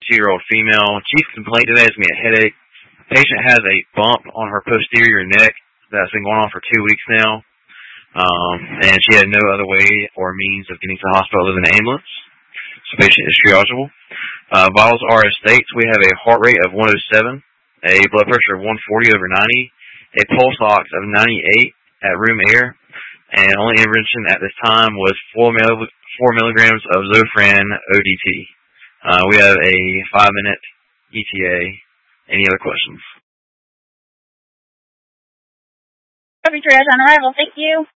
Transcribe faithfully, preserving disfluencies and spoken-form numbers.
fifty-two-year-old female. Chief complaint today is me a headache. Patient has a bump on her posterior neck that's been going on for two weeks now. Um, and she had no other way or means of getting to the hospital other than an ambulance. So patient is triageable. Uh, vitals are as states. We have a heart rate of one oh seven, a blood pressure of one forty over ninety, a pulse ox of ninety-eight at room air, and only intervention at this time was four, mil- four milligrams of Zofran O D T. Uh, we have a five-minute E T A. Any other questions? Copy triage on arrival. Thank you.